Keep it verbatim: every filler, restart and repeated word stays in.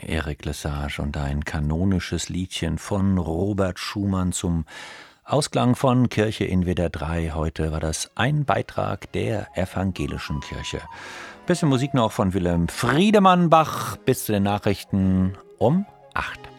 Eric Lesage und ein kanonisches Liedchen von Robert Schumann zum Ausklang von Kirche in W D R drei. Heute war das ein Beitrag der evangelischen Kirche. Bisschen Musik noch von Wilhelm Friedemann Bach bis zu den Nachrichten um acht.